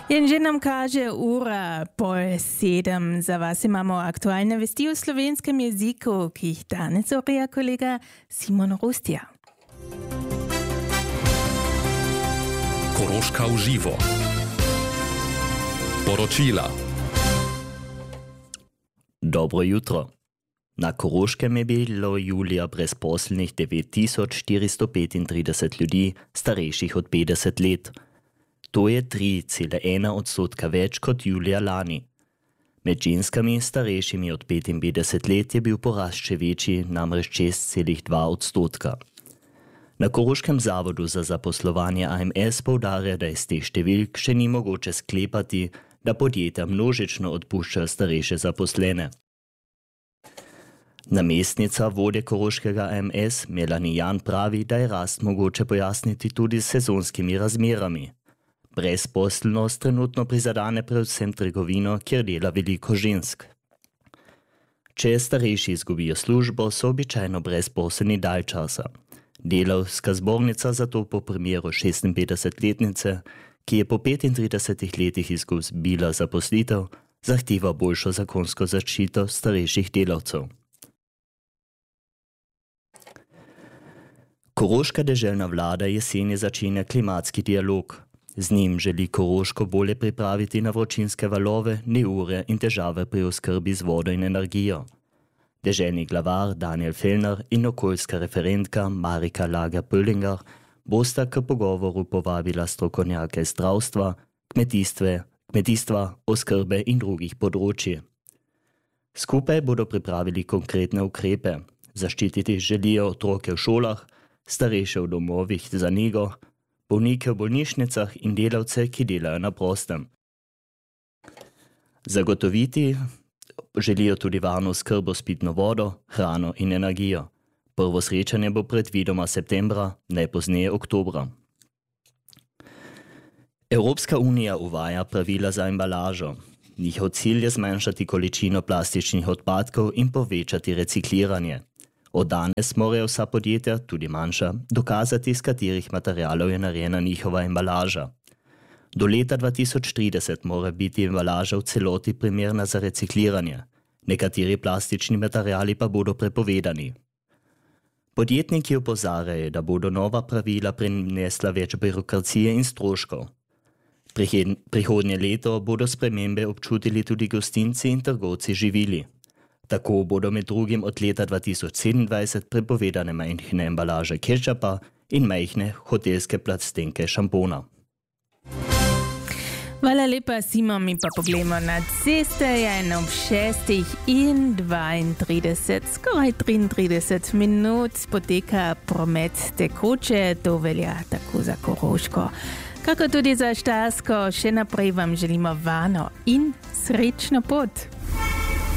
Jenže nam kaže ura 6:30. Za vas imamo aktualne vesti v slovenskem jeziku, ki jih danes orija kolega Simon Rustja. Koroška v živo. Poročila. Dobro jutro. Na Koroškem je bilo julija brezposelnih 9435 ljudi, starejših od 50 let. To je 3,1% več kot julija lani. Med ženskami starejšimi od 55 let je bil porast še večji, namreč 6,2%. Na Koroškem zavodu za zaposlovanje AMS poudarja, da iz teh številk še ni mogoče sklepati, da podjetja množično odpuščajo starejše zaposlene. Namestnica vodje koroškega AMS Melanie Jan pravi, da je rast mogoče pojasniti tudi s sezonskimi razmerami. Brezposelnost trenutno prizadene predvsem trgovino, kjer dela veliko žensk. Če starejši izgubijo službo, so običajno brezposelni dalj časa. Delavska zbornica zato po primeru 56-letnice, ki je po 35 letih izgubila zaposlitev, zahteva boljšo zakonsko zaščito starejših delavcev. Koroška deželna vlada jeseni začenja klimatski dialog. Z njim želi Koroško bolje pripraviti na vročinske valove, neure in težave pri oskrbi z vodo in energijo. Deželni glavar Daniel Fellner in okoljska referentka Marika Lager-Pöllinger bosta k pogovoru povabila strokovnjake zdravstva, kmetijstva, oskrbe in drugih področji. Skupaj bodo pripravili konkretne ukrepe. Zaščititi želijo otroke v šolah, starejše v domovih za nego, bolnike v bolnišnicah in delavce, ki delajo na prostem. Zagotoviti želijo tudi varno oskrbo s pitno vodo, hrano in energijo. Prvo srečanje bo predvidoma septembra, najpozneje oktobra. Evropska unija uvaja pravila za embalažo. Njihov cilj je zmanjšati količino plastičnih odpadkov in povečati recikliranje. Od danes morajo vsa podjetja, tudi manjša, dokazati, iz katerih materialov je narejena njihova embalaža. Do leta 2030 mora biti embalaža v celoti primerna za recikliranje. Nekateri plastični materiali pa bodo prepovedani. Podjetniki opozarjajo, da bodo nova pravila prinesla več birokracije in stroškov. Prihodnje leto bodo spremembe občutili tudi gostinci in trgovci živili. Tako bodo med drugim od leta 2027 prepovedane majhne embalaže kečapa in majhne hotelske plastenke šampona. Hvala lepa, Simon, mi pa pogledamo na ceste, je ob 6:32, skoraj 33 minut poteka promet tekoče, to velja tako za Koroško. Kako tudi za Štajersko, še naprej vam želimo varno in srečno pot.